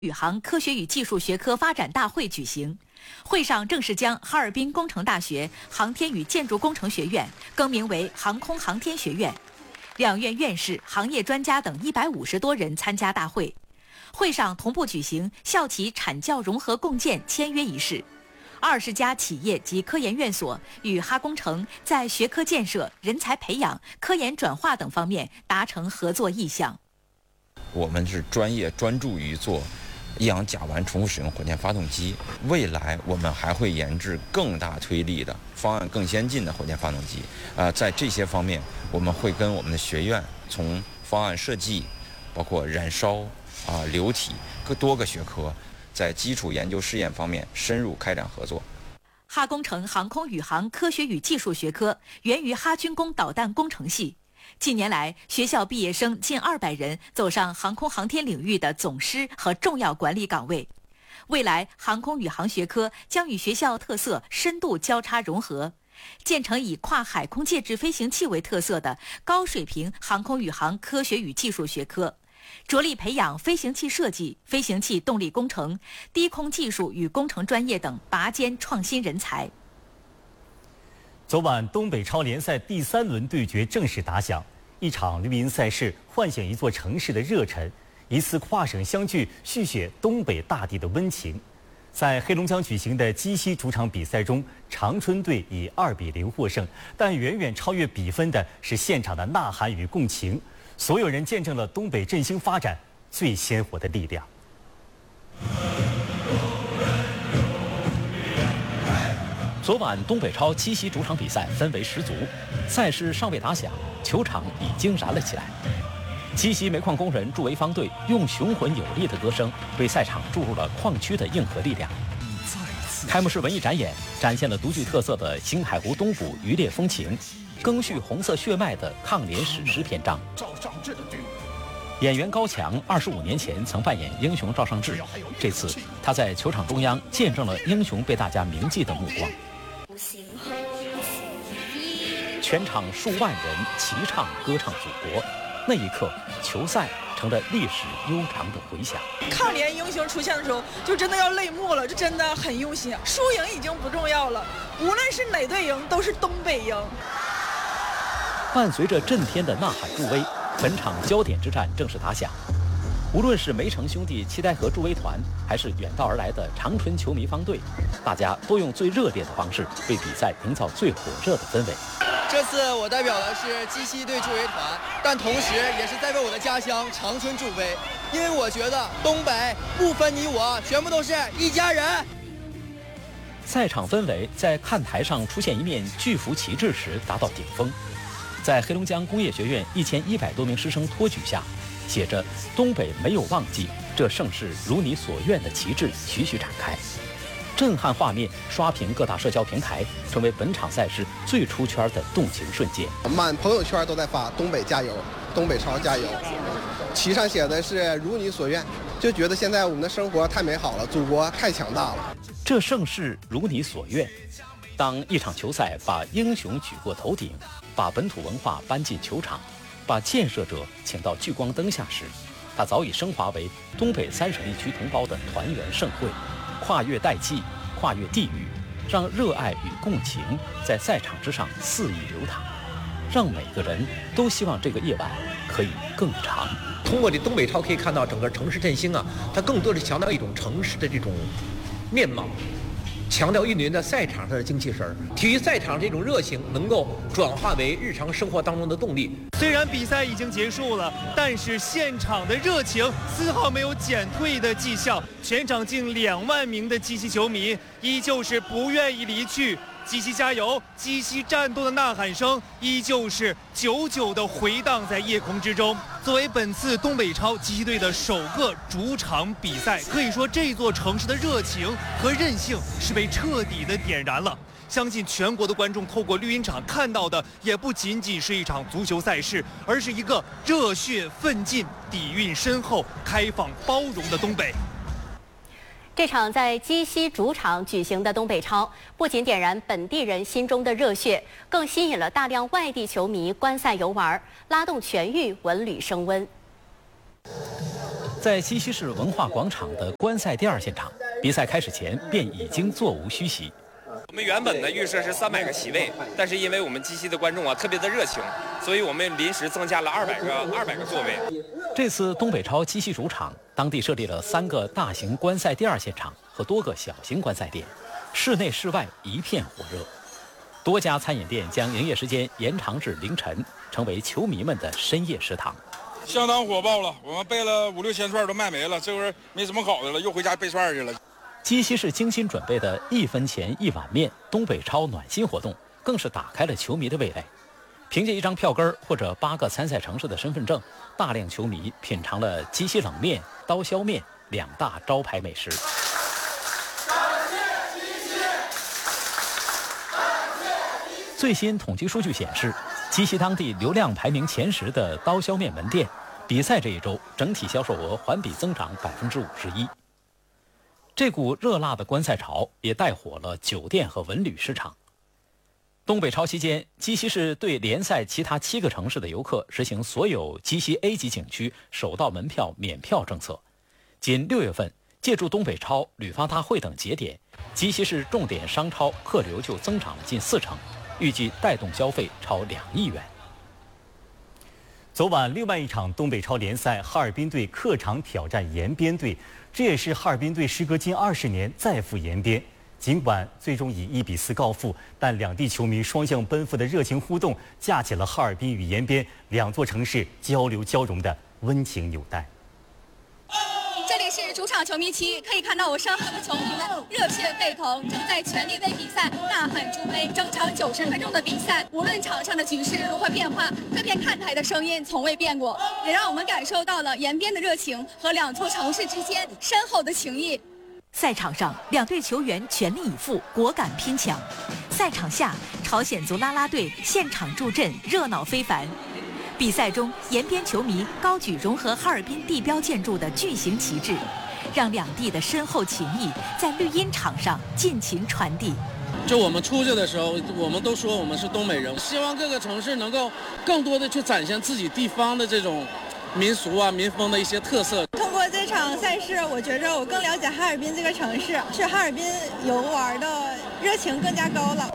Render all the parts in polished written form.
宇航科学与技术学科发展大会举行。会上正式将哈尔滨工程大学航天与建筑工程学院更名为航空航天学院。两院院士、行业专家等150多人参加大会。会上同步举行校企产教融合共建签约仪式。20家企业及科研院所与哈工程在学科建设、人才培养、科研转化等方面达成合作意向。 我们是专业专注于做一氧甲烷重复使用火箭发动机，未来我们还会研制更大推力的方案、更先进的火箭发动机。在这些方面，我们会跟我们的学院从方案设计，包括燃烧、流体多个学科，在基础研究试验方面深入开展合作。 哈工程航空宇航科学与技术学科源于哈军工导弹工程系。近年来，学校毕业生近200人走上航空航天领域的总师和重要管理岗位。未来，航空宇航学科将与学校特色深度交叉融合，建成以跨海空介质飞行器为特色的高水平航空宇航科学与技术学科，着力培养飞行器设计、飞行器动力工程、低空技术与工程专业等拔尖创新人才。 昨晚，东北超联赛第3轮对决正式打响，一场绿茵赛事唤醒一座城市的热忱，一次跨省相聚续写东北大地的温情。在黑龙江举行的鸡西主场比赛中，长春队以2-0获胜，但远远超越比分的是现场的呐喊与共情。所有人见证了东北振兴发展最鲜活的力量。 昨晚东北超鸡西主场比赛氛围十足，赛事尚未打响，球场已经燃了起来。鸡西煤矿工人助潍坊队用雄浑有力的歌声为赛场注入了矿区的硬核力量。开幕式文艺展演展现了独具特色的星海湖东部渔猎风情，赓续红色血脉的抗联史诗篇章。演员高强25年前曾扮演英雄赵尚志，这次他在球场中央见证了英雄被大家铭记的目光。全场数万人齐唱歌唱祖国，那一刻，球赛成了历史悠长的回响。 抗联英雄出现的时候，就真的要泪目了，这真的很用心。输赢已经不重要了，无论是哪队赢，都是东北赢。 伴随着震天的呐喊助威，本场焦点之战正式打响。无论是梅城兄弟七台河助威团，还是远道而来的长春球迷方队，大家都用最热烈的方式为比赛营造最火热的氛围。 这次我代表的是鸡西队助威团，但同时也是在为我的家乡长春助威，因为我觉得东北不分你我，全部都是一家人。 赛场氛围在看台上出现一面巨幅旗帜时达到顶峰，在黑龙江工业学院1100多名师生托举下，写着“东北没有忘记，这盛世如你所愿”的旗帜徐徐展开。震撼画面刷屏各大社交平台，成为本场赛事最出圈的动情瞬间。 满朋友圈都在发“东北加油，东北超加油”，旗上写的是“如你所愿”，就觉得现在我们的生活太美好了，祖国太强大了。 这盛世如你所愿。当一场球赛把英雄举过头顶，把本土文化搬进球场，把建设者请到聚光灯下时，它早已升华为东北3省1区同胞的团圆盛会。跨越代际，跨越地域，让热爱与共情在赛场之上肆意流淌，让每个人都希望这个夜晚可以更长。 通过这东北超可以看到整个城市振兴啊，它更多的强调一种城市的这种面貌，强调运动员在赛场上的精气神儿，体育赛场这种热情能够转化为日常生活当中的动力。 虽然比赛已经结束了，但是现场的热情丝毫没有减退的迹象。全场近2万名的鸡西球迷依旧是不愿意离去，鸡西加油，鸡西战斗的呐喊声依旧是久久地回荡在夜空之中。作为本次东北超鸡西队的首个主场比赛，可以说这座城市的热情和韧性是被彻底的点燃了。相信全国的观众透过绿茵场看到的也不仅仅是一场足球赛事，而是一个热血奋进、底蕴深厚、开放包容的东北。 这场在鸡西主场举行的东北超，不仅点燃本地人心中的热血，更吸引了大量外地球迷观赛游玩，拉动全域文旅升温。 在鸡西市文化广场的观赛第2现场，比赛开始前便已经座无虚席。 我们原本的预设是300个席位，但是因为我们鸡西的观众特别的热情，所以我们临时增加了200个座位。 这次东北超鸡西主场，当地设立了3个大型观赛第2现场和多个小型观赛店，室内室外一片火热。多家餐饮店将营业时间延长至凌晨，成为球迷们的深夜食堂。 相当火爆了，我们备了5、6千串都卖没了，这会儿没什么好的了，又回家备串去了。 鸡西市精心准备的1分钱1碗面东北超暖心活动，更是打开了球迷的味蕾。凭借1张票根或者8个参赛城市的身份证，大量球迷品尝了鸡西冷面、刀削面2大招牌美食。最新统计数据显示，鸡西当地流量排名前10的刀削面门店，比赛这一周整体销售额环比增长51%。这股热辣的观赛潮也带火了酒店和文旅市场。东北超期间，鸡西市对联赛其他7个城市的游客实行所有鸡西 A 级景区首到门票免票政策。仅6月份，借助东北超、旅发大会等节点，鸡西市重点商超客流就增长了近40%。预计带动消费超2亿元。 昨晚另外一场东北超联赛，哈尔滨队客场挑战延边队，这也是哈尔滨队时隔近20年再赴延边。尽管最终以1比4告负，但两地球迷双向奔赴的热情互动，架起了哈尔滨与延边2座城市交流交融的温情纽带。 这里是主场球迷区，可以看到我身后的球迷们热血沸腾，正在全力为比赛呐喊助威。整场90分钟的比赛，无论场上的局势如何变化，这片看台的声音从未变过，也让我们感受到了延边的热情和2座城市之间深厚的情谊。 赛场上，2队球员全力以赴，果敢拼抢；赛场下，朝鲜族啦啦队现场助阵，热闹非凡。比赛中，延边球迷高举融合哈尔滨地标建筑的巨型旗帜，让两地的深厚情谊在绿茵场上尽情传递。 就我们出去的时候，我们都说我们是东北人，希望各个城市能够更多的去展现自己地方的这种民俗啊、民风的一些特色。 通过这场赛事，我觉着我更了解哈尔滨这个城市，去哈尔滨游玩的热情更加高了。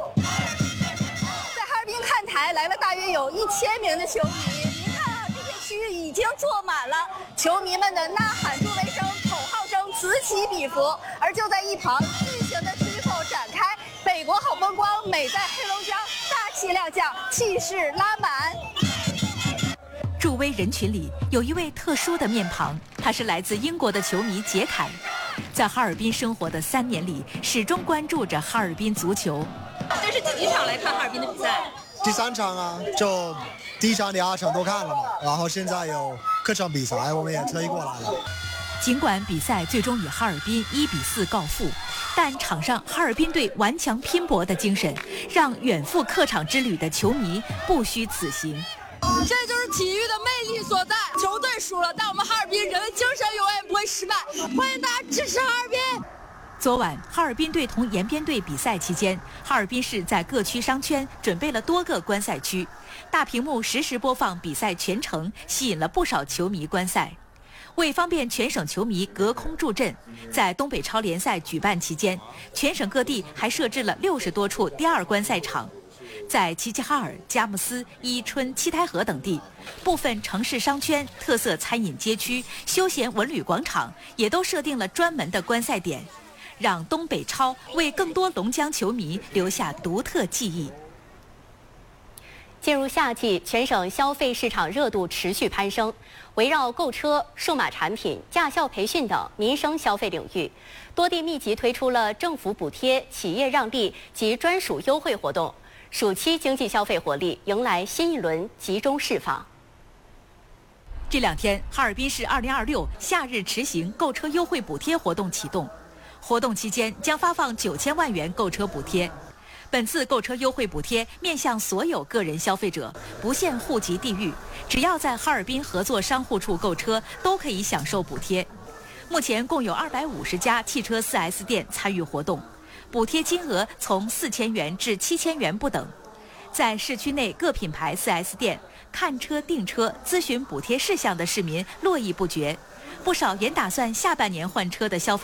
看台来了大约有1000名的球迷，您看啊，这片区域已经坐满了，球迷们的呐喊助威声、口号声此起彼伏。而就在一旁，巨型的 Triple 展开，北国好风光美在黑龙江大气亮相，气势拉满。 助威人群里有一位特殊的面庞，他是来自英国的球迷杰凯，在哈尔滨生活的3年里，始终关注着哈尔滨足球。 这是第几场来看哈尔滨的比赛？ 第3场啊，就第1场、第2场都看了嘛，然后现在有客场比赛，我们也特意过来了。 尽管比赛最终以哈尔滨1比4告负，但场上哈尔滨队顽强拼搏的精神，让远赴客场之旅的球迷不虚此行。 这就是体育的魅力所在。球队输了，但我们哈尔滨人的精神永远不会失败。欢迎大家支持哈尔滨。 昨晚，哈尔滨队同延边队比赛期间，哈尔滨市在各区商圈准备了多个观赛区，大屏幕实时播放比赛全程，吸引了不少球迷观赛。为方便全省球迷隔空助阵，在东北超联赛举办期间，全省各地还设置了60多处第2观赛场。在齐齐哈尔、佳木斯、伊春、七台河等地，部分城市商圈、特色餐饮街区、休闲文旅广场也都设定了专门的观赛点，让东北超为更多龙江球迷留下独特记忆。 进入夏季，全省消费市场热度持续攀升。围绕购车、数码产品、驾校培训等民生消费领域，多地密集推出了政府补贴、企业让利及专属优惠活动。暑期经济消费活力迎来新一轮集中释放。 这2天，哈尔滨市2026夏日驰行购车优惠补贴活动启动，活动期间将发放9000万元购车补贴。本次购车优惠补贴面向所有个人消费者，不限户籍地域，只要在哈尔滨合作商户处购车都可以享受补贴。目前共有250家汽车 4S 店参与活动，补贴金额从4000元至7000元不等。在市区内各品牌 4S 店看车、订车、咨询补贴事项的市民络绎不绝， 不少也打算下半年换车的消费